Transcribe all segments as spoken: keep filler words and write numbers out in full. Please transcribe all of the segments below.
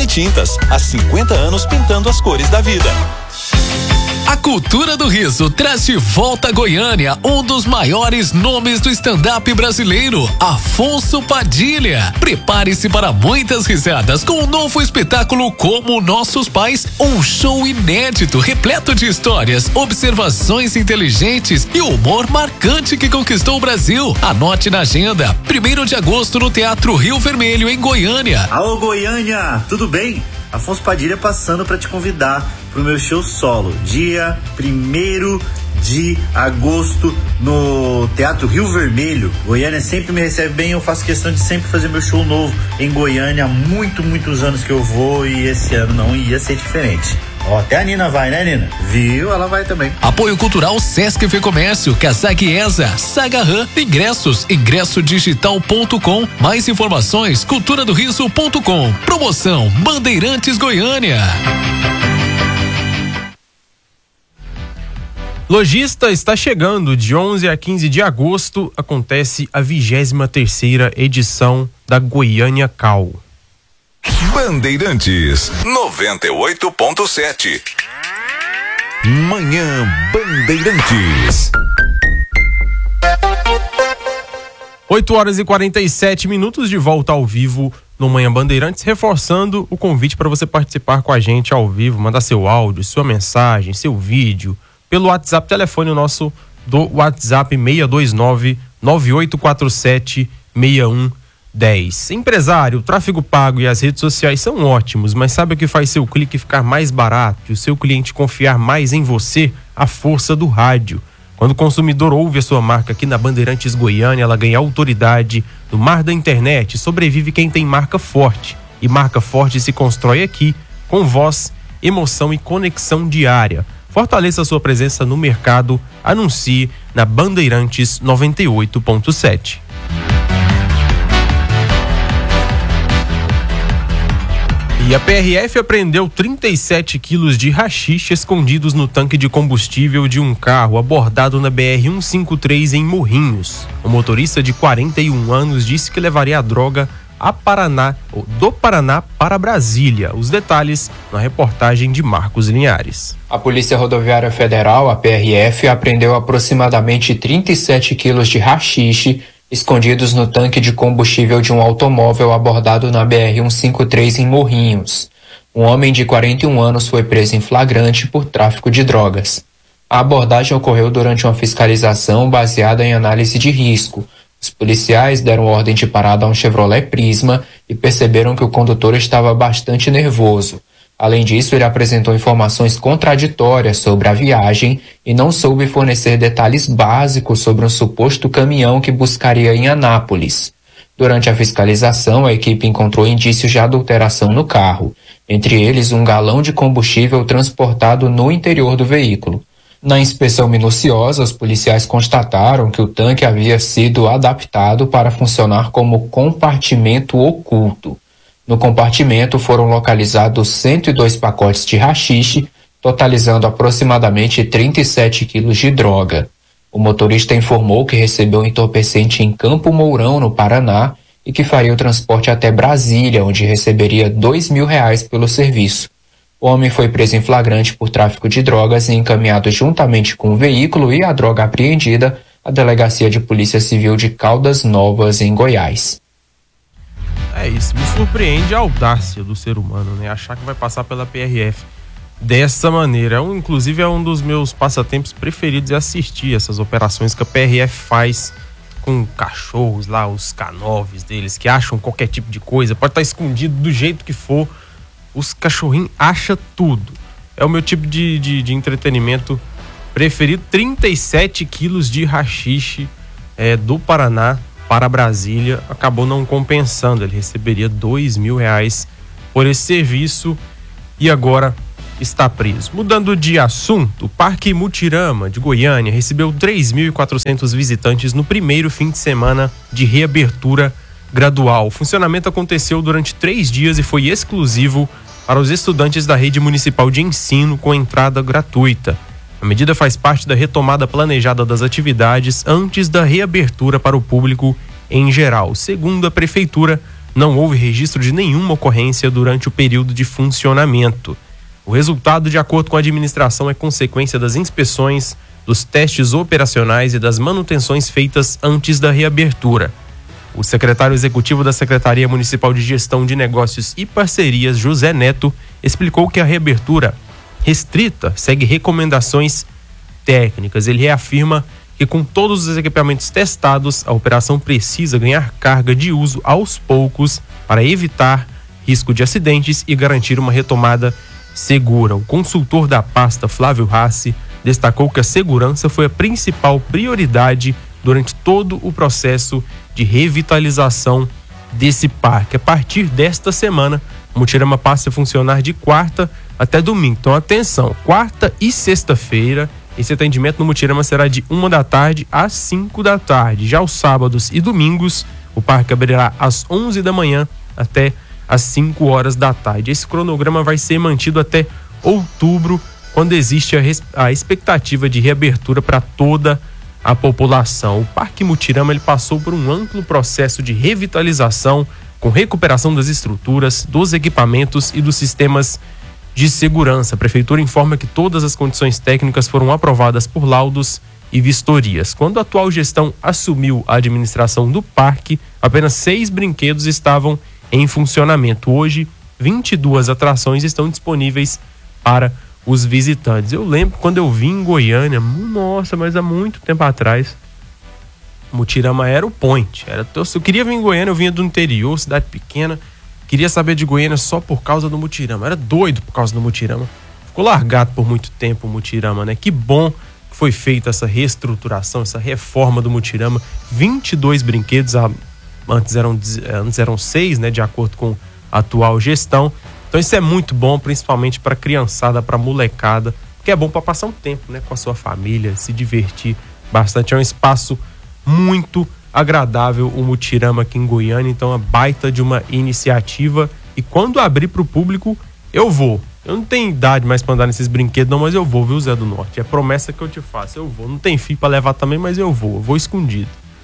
Tintas, há cinquenta anos pintando as cores da vida. A Cultura do Riso traz de volta a Goiânia um dos maiores nomes do stand-up brasileiro, Afonso Padilha. Prepare-se para muitas risadas com um novo espetáculo Como Nossos Pais, um show inédito, repleto de histórias, observações inteligentes e humor marcante que conquistou o Brasil. Anote na agenda, primeiro de agosto no Teatro Rio Vermelho, em Goiânia. Alô, Goiânia, tudo bem? Afonso Padilha passando para te convidar pro meu show solo, dia primeiro de agosto no Teatro Rio Vermelho. Goiânia sempre me recebe bem, eu faço questão de sempre fazer meu show novo em Goiânia. Há muito, muitos anos que eu vou e esse ano não ia ser diferente. Ó, até a Nina vai, né, Nina? Viu? Ela vai também. Apoio Cultural Sesc Fecomércio, Kazak Eza, Sagarran, ingressos, ingresso digital ponto com. Mais informações, cultura do riso ponto com. Promoção Bandeirantes Goiânia. Lojista está chegando. De onze a quinze de agosto acontece a vigésima terceira edição da Goiânia Cal. Bandeirantes noventa e oito ponto sete. Manhã Bandeirantes. oito horas e quarenta e sete minutos, de volta ao vivo no Manhã Bandeirantes, reforçando o convite para você participar com a gente ao vivo, mandar seu áudio, sua mensagem, seu vídeo pelo WhatsApp, telefone nosso do WhatsApp seis dois nove, nove oito quatro sete, seis um dez. Empresário, o tráfego pago e as redes sociais são ótimos, mas sabe o que faz seu clique ficar mais barato e o seu cliente confiar mais em você? A força do rádio. Quando o consumidor ouve a sua marca aqui na Bandeirantes Goiânia, ela ganha autoridade. No mar da internet, sobrevive quem tem marca forte. E marca forte se constrói aqui, com voz, emoção e conexão diária. Fortaleça a sua presença no mercado. Anuncie na Bandeirantes noventa e oito ponto sete. E a P R F apreendeu trinta e sete quilos de haxixe escondidos no tanque de combustível de um carro abordado na B R cento e cinquenta e três em Morrinhos. O motorista de quarenta e um anos disse que levaria a droga a Paraná, ou do Paraná para Brasília. Os detalhes na reportagem de Marcos Linhares. A Polícia Rodoviária Federal, a P R F, apreendeu aproximadamente trinta e sete quilos de haxixe escondidos no tanque de combustível de um automóvel abordado na B R cento e cinquenta e três em Morrinhos. Um homem de quarenta e um anos foi preso em flagrante por tráfico de drogas. A abordagem ocorreu durante uma fiscalização baseada em análise de risco. Os policiais deram ordem de parada a um Chevrolet Prisma e perceberam que o condutor estava bastante nervoso. Além disso, ele apresentou informações contraditórias sobre a viagem e não soube fornecer detalhes básicos sobre um suposto caminhão que buscaria em Anápolis. Durante a fiscalização, a equipe encontrou indícios de adulteração no carro, entre eles um galão de combustível transportado no interior do veículo. Na inspeção minuciosa, os policiais constataram que o tanque havia sido adaptado para funcionar como compartimento oculto. No compartimento foram localizados cento e dois pacotes de haxixe, totalizando aproximadamente trinta e sete quilos de droga. O motorista informou que recebeu um entorpecente em Campo Mourão, no Paraná, e que faria o transporte até Brasília, onde receberia dois mil reais pelo serviço. O homem foi preso em flagrante por tráfico de drogas e encaminhado juntamente com o veículo e a droga apreendida à Delegacia de Polícia Civil de Caldas Novas, em Goiás. É isso, me surpreende a audácia do ser humano, né? Achar que vai passar pela P R F dessa maneira. Um, inclusive é um dos meus passatempos preferidos, é assistir essas operações que a P R F faz com cachorros lá, os K nove deles, que acham qualquer tipo de coisa, pode estar escondido do jeito que for, os cachorrinhos acham tudo. É o meu tipo de, de, de entretenimento preferido. Trinta e sete quilos de haxixe é, do Paraná para Brasília, acabou não compensando. Ele receberia dois mil reais por esse serviço e agora está preso. Mudando de assunto, o Parque Mutirama de Goiânia recebeu três mil e quatrocentos visitantes no primeiro fim de semana de reabertura gradual. O funcionamento aconteceu durante três dias e foi exclusivo para os estudantes da rede municipal de ensino, com entrada gratuita. A medida faz parte da retomada planejada das atividades antes da reabertura para o público em geral. Segundo a prefeitura, não houve registro de nenhuma ocorrência durante o período de funcionamento. O resultado, de acordo com a administração, é consequência das inspeções, dos testes operacionais e das manutenções feitas antes da reabertura. O secretário executivo da Secretaria Municipal de Gestão de Negócios e Parcerias, José Neto, explicou que a reabertura restrita segue recomendações técnicas. Ele reafirma que, com todos os equipamentos testados, a operação precisa ganhar carga de uso aos poucos para evitar risco de acidentes e garantir uma retomada segura. O consultor da pasta, Flávio Rassi, destacou que a segurança foi a principal prioridade durante todo o processo de revitalização desse parque. A partir desta semana, o Mutirama passa a funcionar de quarta até domingo. Então, atenção, quarta e sexta-feira, esse atendimento no Mutirama será de uma da tarde às cinco da tarde. Já aos sábados e domingos, o parque abrirá às onze da manhã até às cinco horas da tarde. Esse cronograma vai ser mantido até outubro, quando existe a, res... a expectativa de reabertura para toda a população. O Parque Mutirama ele passou por um amplo processo de revitalização, com recuperação das estruturas, dos equipamentos e dos sistemas de segurança. A Prefeitura informa que todas as condições técnicas foram aprovadas por laudos e vistorias. Quando a atual gestão assumiu a administração do parque, apenas seis brinquedos estavam em funcionamento. Hoje, vinte e duas atrações estão disponíveis para os visitantes. Eu lembro quando eu vim em Goiânia, nossa, mas há muito tempo atrás, Mutirama era o point. Era, se eu queria vir em Goiânia, eu vinha do interior, cidade pequena, queria saber de Goiânia só por causa do Mutirama. Era doido por causa do Mutirama. Ficou largado por muito tempo o Mutirama, né? Que bom que foi feita essa reestruturação, essa reforma do Mutirama. vinte e dois brinquedos, antes eram, antes eram seis, né? De acordo com a atual gestão. Então isso é muito bom, principalmente para criançada, para molecada, que é bom para passar um tempo, né, com a sua família, se divertir bastante. É um espaço muito agradável o Mutirama aqui em Goiânia, então é baita de uma iniciativa. E quando abrir para o público, eu vou. Eu não tenho idade mais para andar nesses brinquedos não, mas eu vou, viu, Zé do Norte? É promessa que eu te faço, eu vou. Não tem filho para levar também, mas eu vou, eu vou escondido.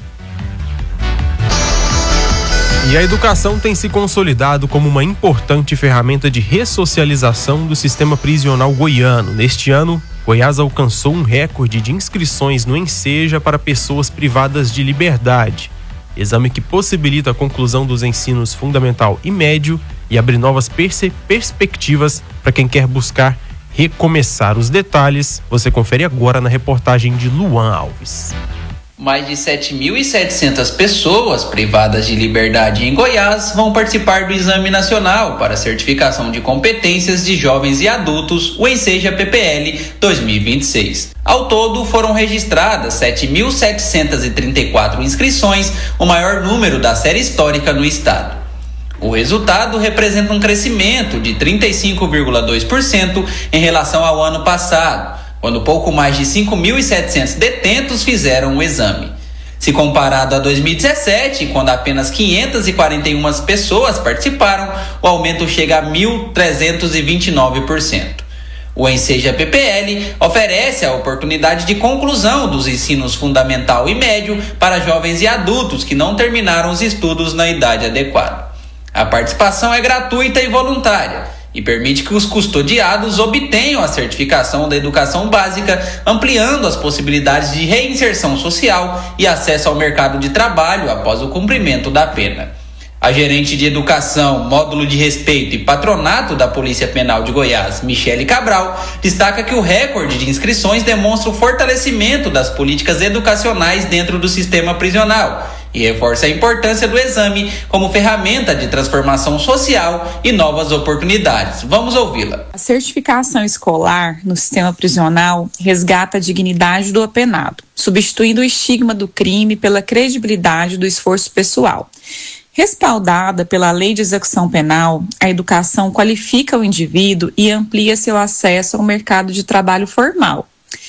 E a educação tem se consolidado como uma importante ferramenta de ressocialização do sistema prisional goiano. Neste ano, Goiás alcançou um recorde de inscrições no Enseja para pessoas privadas de liberdade. Exame que possibilita a conclusão dos ensinos fundamental e médio e abre novas perce- perspectivas para quem quer buscar recomeçar. Os detalhes você confere agora na reportagem de Luan Alves. Mais de sete mil e setecentas pessoas privadas de liberdade em Goiás vão participar do Exame Nacional para Certificação de Competências de Jovens e Adultos, o Enseja P P L dois mil e vinte e seis. Ao todo, foram registradas sete mil setecentas e trinta e quatro inscrições, o maior número da série histórica no estado. O resultado representa um crescimento de trinta e cinco vírgula dois por cento em relação ao ano passado, quando pouco mais de cinco mil e setecentos detentos fizeram o exame. Se comparado a dois mil e dezessete, quando apenas quinhentas e quarenta e uma pessoas participaram, o aumento chega a mil trezentos e vinte e nove por cento. O Enseja P P L oferece a oportunidade de conclusão dos ensinos fundamental e médio para jovens e adultos que não terminaram os estudos na idade adequada. A participação é gratuita e voluntária e permite que os custodiados obtenham a certificação da educação básica, ampliando as possibilidades de reinserção social e acesso ao mercado de trabalho após o cumprimento da pena. A gerente de Educação, Módulo de Respeito e Patronato da Polícia Penal de Goiás, Michele Cabral, destaca que o recorde de inscrições demonstra o fortalecimento das políticas educacionais dentro do sistema prisional e reforça a importância do exame como ferramenta de transformação social e novas oportunidades. Vamos ouvi-la. A certificação escolar no sistema prisional resgata a dignidade do apenado, substituindo o estigma do crime pela credibilidade do esforço pessoal. Respaldada pela Lei de Execução Penal, a educação qualifica o indivíduo e amplia seu acesso ao mercado de trabalho formal,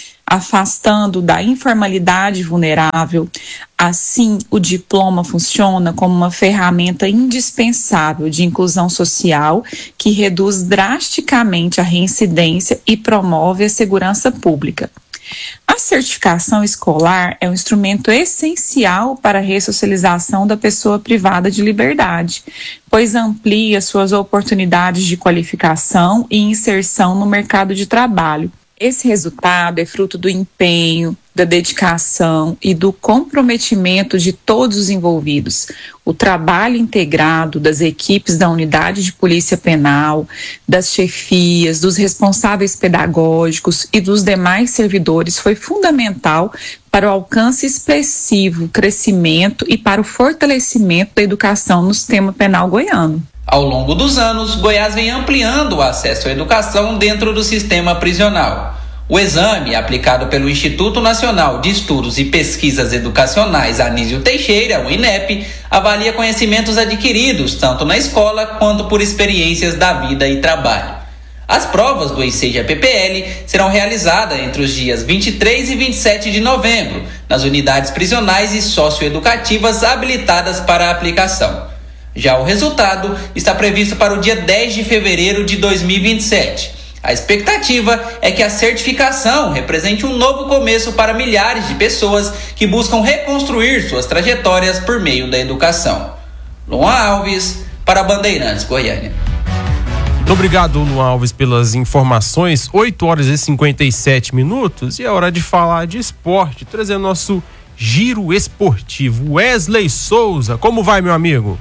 afastando da informalidade vulnerável. Assim, o diploma funciona como uma ferramenta indispensável de inclusão social que reduz drasticamente a reincidência e promove a segurança pública. A certificação escolar é um instrumento essencial para a ressocialização da pessoa privada de liberdade, pois amplia suas oportunidades de qualificação e inserção no mercado de trabalho. Esse resultado é fruto do empenho, da dedicação e do comprometimento de todos os envolvidos. O trabalho integrado das equipes da unidade de polícia penal, das chefias, dos responsáveis pedagógicos e dos demais servidores foi fundamental para o alcance expressivo, crescimento e para o fortalecimento da educação no sistema penal goiano. Ao longo dos anos, Goiás vem ampliando o acesso à educação dentro do sistema prisional. O exame, aplicado pelo Instituto Nacional de Estudos e Pesquisas Educacionais Anísio Teixeira, o INEP, avalia conhecimentos adquiridos tanto na escola quanto por experiências da vida e trabalho. As provas do ENSEJA P P L serão realizadas entre os dias vinte e três e vinte e sete de novembro, nas unidades prisionais e socioeducativas habilitadas para a aplicação. Já o resultado está previsto para o dia dez de fevereiro de dois mil e vinte e sete. A expectativa é que a certificação represente um novo começo para milhares de pessoas que buscam reconstruir suas trajetórias por meio da educação. Luan Alves, para Bandeirantes, Goiânia. Muito obrigado, Luan Alves, pelas informações. oito horas e cinquenta e sete minutos e é hora de falar de esporte, trazendo nosso giro esportivo. Wesley Souza, como vai, meu amigo?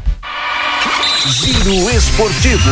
Giro esportivo.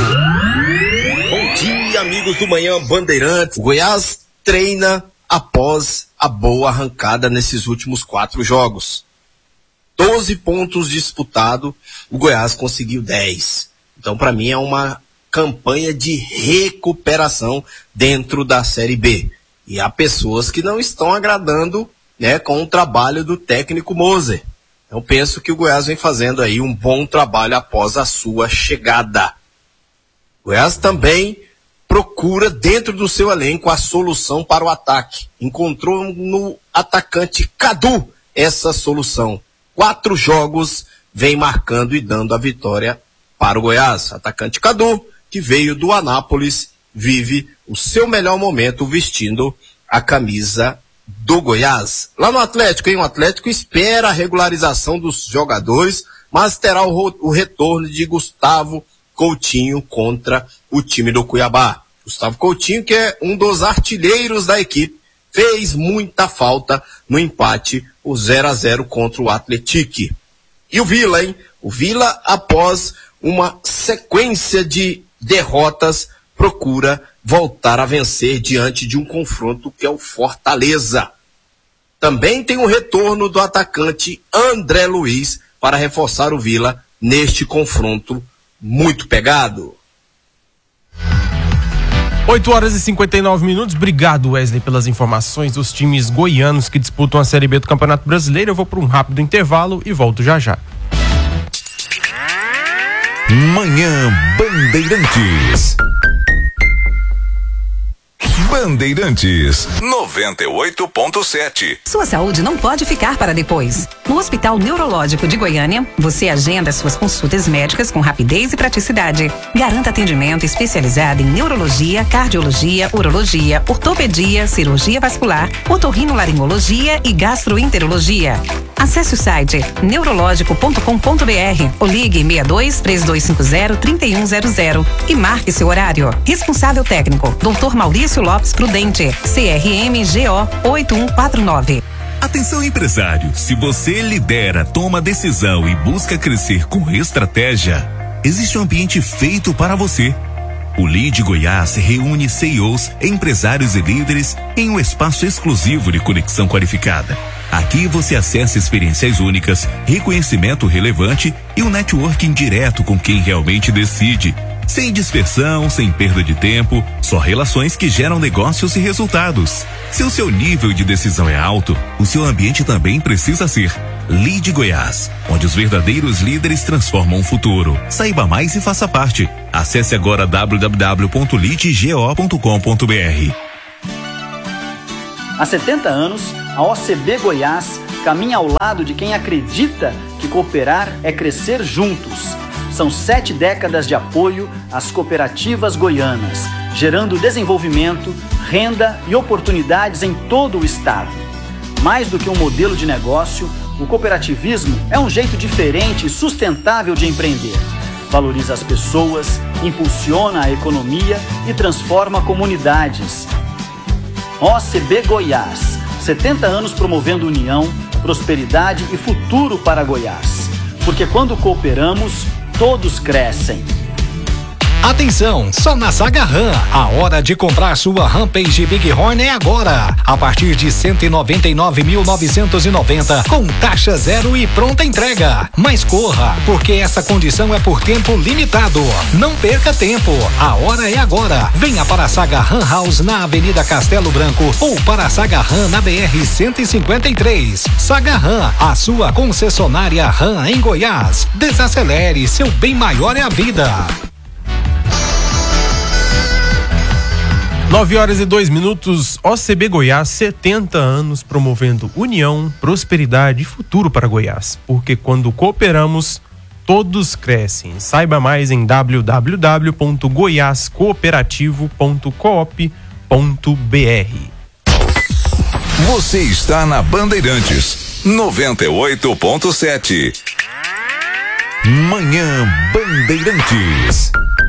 Bom dia, amigos do Manhã Bandeirantes. O Goiás treina após a boa arrancada nesses últimos quatro jogos. doze pontos disputados, o Goiás conseguiu dez. Então, para mim, é uma campanha de recuperação dentro da Série B. E há pessoas que não estão agradando, né, com o trabalho do técnico Moser. Eu penso que o Goiás vem fazendo aí um bom trabalho após a sua chegada. O Goiás também procura dentro do seu elenco a solução para o ataque. Encontrou no atacante Cadu essa solução. Quatro jogos vem marcando e dando a vitória para o Goiás. Atacante Cadu, que veio do Anápolis, vive o seu melhor momento vestindo a camisa do Goiás. Lá no Atlético, hein? O Atlético espera a regularização dos jogadores, mas terá o, o retorno de Gustavo Coutinho contra o time do Cuiabá. Gustavo Coutinho, que é um dos artilheiros da equipe, fez muita falta no empate, o zero a zero contra o Atlético. E o Vila, hein? O Vila, após uma sequência de derrotas, procura voltar a vencer diante de um confronto que é o Fortaleza. Também tem o retorno do atacante André Luiz para reforçar o Vila neste confronto muito pegado. oito horas e cinquenta e nove minutos. Obrigado, Wesley, pelas informações dos times goianos que disputam a Série B do Campeonato Brasileiro. Eu vou para um rápido intervalo e volto já já. Manhã Bandeirantes. Bandeirantes noventa e oito ponto sete. Sua saúde não pode ficar para depois. No Hospital Neurológico de Goiânia, você agenda suas consultas médicas com rapidez e praticidade. Garanta atendimento especializado em neurologia, cardiologia, urologia, ortopedia, cirurgia vascular, otorrinolaringologia e gastroenterologia. Acesse o site neurológico ponto com ponto br ou ligue seis dois, três dois cinco zero, três um zero zero e marque seu horário. Responsável técnico, doutor Maurício Lopes Prudente, C R M G O oito um quatro nove. Atenção, empresário, se você lidera, toma decisão e busca crescer com estratégia, existe um ambiente feito para você. O Lead Goiás reúne C E Os, empresários e líderes em um espaço exclusivo de conexão qualificada. Aqui você acessa experiências únicas, reconhecimento relevante e um networking direto com quem realmente decide. Sem dispersão, sem perda de tempo, só relações que geram negócios e resultados. Se o seu nível de decisão é alto, o seu ambiente também precisa ser. Lead Goiás, onde os verdadeiros líderes transformam o futuro. Saiba mais e faça parte. Acesse agora w w w ponto lead go ponto com ponto b r. Há setenta anos, a O C B Goiás caminha ao lado de quem acredita que cooperar é crescer juntos. São sete décadas de apoio às cooperativas goianas, gerando desenvolvimento, renda e oportunidades em todo o estado. Mais do que um modelo de negócio, o cooperativismo é um jeito diferente e sustentável de empreender. Valoriza as pessoas, impulsiona a economia e transforma comunidades. O C B Goiás, setenta anos promovendo união, prosperidade e futuro para Goiás. Porque quando cooperamos, todos crescem. Atenção, só na Saga Ram, a hora de comprar sua Rampage Bighorn é agora, a partir de cento e noventa e nove mil novecentos e noventa, com taxa zero e pronta entrega. Mas corra, porque essa condição é por tempo limitado. Não perca tempo, a hora é agora. Venha para a Saga Ram House na Avenida Castelo Branco ou para a Saga Ram na B R cento e cinquenta e três. Saga Ram, a sua concessionária Ram em Goiás. Desacelere, seu bem maior é a vida. nove horas e dois minutos, O C B Goiás, setenta anos promovendo união, prosperidade e futuro para Goiás. Porque quando cooperamos, todos crescem. Saiba mais em w w w ponto goiás cooperativo ponto coop ponto b r. Você está na Bandeirantes, noventa e oito ponto sete. Manhã Bandeirantes.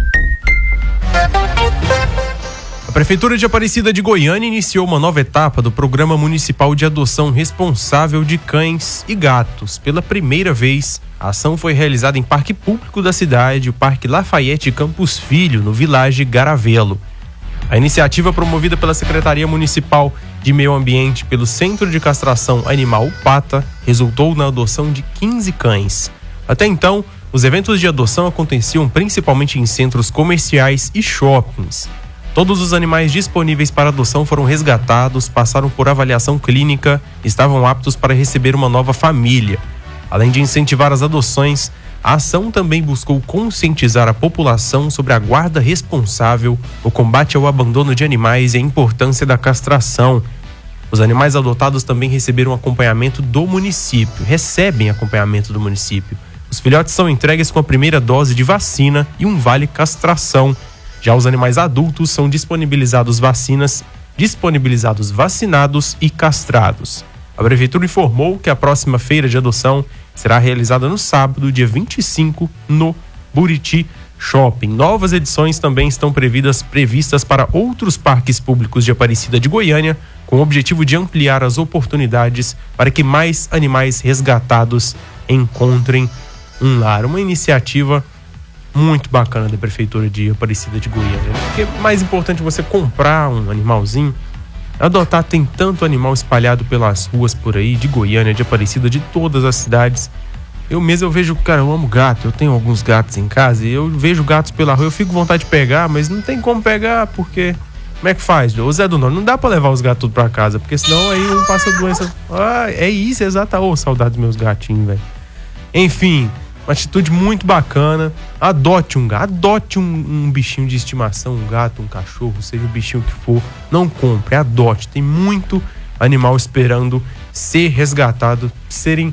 A Prefeitura de Aparecida de Goiânia iniciou uma nova etapa do Programa Municipal de Adoção Responsável de Cães e Gatos. Pela primeira vez, a ação foi realizada em parque público da cidade, o Parque Lafayette Campos Filho, no Village Garavelo. A iniciativa, promovida pela Secretaria Municipal de Meio Ambiente pelo Centro de Castração Animal Pata, resultou na adoção de quinze cães. Até então, os eventos de adoção aconteciam principalmente em centros comerciais e shoppings. Todos os animais disponíveis para adoção foram resgatados, passaram por avaliação clínica e estavam aptos para receber uma nova família. Além de incentivar as adoções, a ação também buscou conscientizar a população sobre a guarda responsável, o combate ao abandono de animais e a importância da castração. Os animais adotados também receberam acompanhamento do município, recebem acompanhamento do município. Os filhotes são entregues com a primeira dose de vacina e um vale castração. Já os animais adultos são disponibilizados vacinas, disponibilizados vacinados e castrados. A Prefeitura informou que a próxima feira de adoção será realizada no sábado, dia vinte e cinco, no Buriti Shopping. Novas edições também estão previstas, previstas para outros parques públicos de Aparecida de Goiânia, com o objetivo de ampliar as oportunidades para que mais animais resgatados encontrem um lar. Uma iniciativa muito bacana da Prefeitura de Aparecida de Goiânia. Porque é mais importante você comprar um animalzinho, adotar. Tem tanto animal espalhado pelas ruas por aí, de Goiânia, de Aparecida, de todas as cidades. Eu mesmo eu vejo, cara, eu amo gato, eu tenho alguns gatos em casa e eu vejo gatos pela rua, eu fico com vontade de pegar, mas não tem como pegar, porque como é que faz? Ô Zé do Norte, não dá pra levar os gatos tudo pra casa, porque senão aí um passa doença. Ah, é isso, exato. Ô, oh, saudade dos meus gatinhos, velho. Enfim, uma atitude muito bacana. Adote um gato, adote um, um bichinho de estimação, um gato, um cachorro, seja o bichinho que for. Não compre, adote. Tem muito animal esperando ser resgatado, serem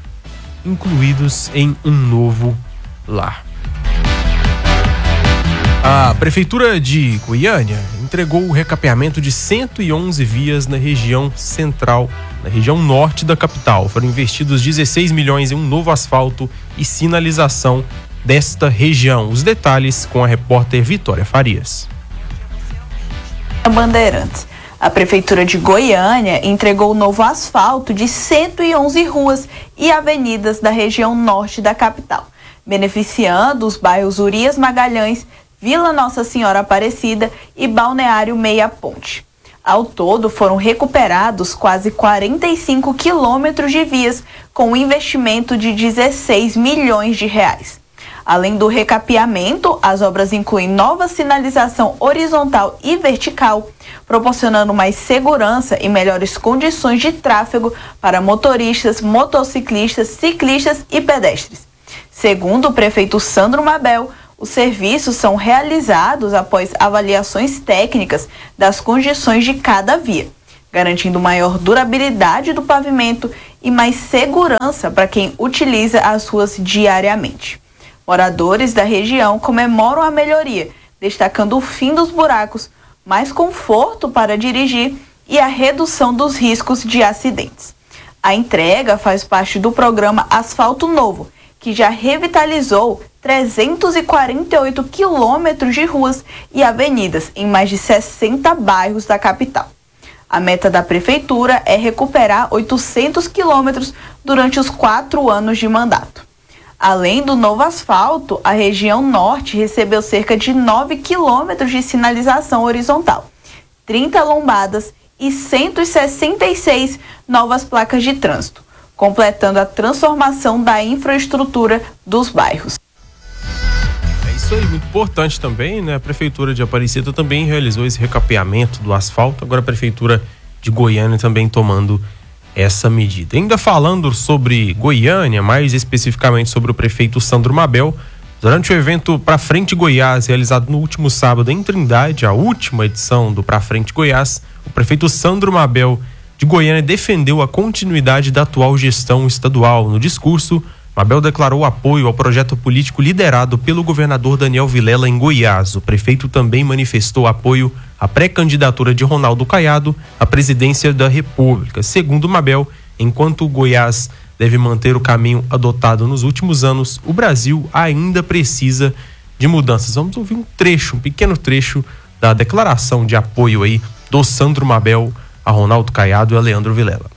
incluídos em um novo lar. A Prefeitura de Goiânia entregou o recapeamento de cento e onze vias na região central, na região norte da capital. Foram investidos dezesseis milhões em um novo asfalto e sinalização desta região. Os detalhes com a repórter Vitória Farias. Bandeirantes. A Prefeitura de Goiânia entregou o novo asfalto de cento e onze ruas e avenidas da região norte da capital, beneficiando os bairros Urias Magalhães, Vila Nossa Senhora Aparecida e Balneário Meia Ponte. Ao todo, foram recuperados quase quarenta e cinco quilômetros de vias, com um investimento de dezesseis milhões de reais. Além do recapeamento, as obras incluem nova sinalização horizontal e vertical, proporcionando mais segurança e melhores condições de tráfego para motoristas, motociclistas, ciclistas e pedestres. Segundo o prefeito Sandro Mabel, os serviços são realizados após avaliações técnicas das condições de cada via, garantindo maior durabilidade do pavimento e mais segurança para quem utiliza as ruas diariamente. Moradores da região comemoram a melhoria, destacando o fim dos buracos, mais conforto para dirigir e a redução dos riscos de acidentes. A entrega faz parte do programa Asfalto Novo, que já revitalizou trezentos e quarenta e oito quilômetros de ruas e avenidas em mais de sessenta bairros da capital. A meta da prefeitura é recuperar oitocentos quilômetros durante os quatro anos de mandato. Além do novo asfalto, a região norte recebeu cerca de nove quilômetros de sinalização horizontal, trinta lombadas e cento e sessenta e seis novas placas de trânsito, completando a transformação da infraestrutura dos bairros. É isso aí, muito importante também, né? A Prefeitura de Aparecida também realizou esse recapeamento do asfalto, agora a Prefeitura de Goiânia também tomando essa medida. Ainda falando sobre Goiânia, mais especificamente sobre o prefeito Sandro Mabel, durante o evento Pra Frente Goiás, realizado no último sábado em Trindade, a última edição do Pra Frente Goiás, o prefeito Sandro Mabel de Goiânia defendeu a continuidade da atual gestão estadual. No discurso, Mabel declarou apoio ao projeto político liderado pelo governador Daniel Vilela em Goiás. O prefeito também manifestou apoio à pré-candidatura de Ronaldo Caiado à presidência da República. Segundo Mabel, enquanto Goiás deve manter o caminho adotado nos últimos anos, o Brasil ainda precisa de mudanças. Vamos ouvir um trecho, um pequeno trecho da declaração de apoio aí do Sandro Mabel a Ronaldo Caiado e a Leandro Vilela.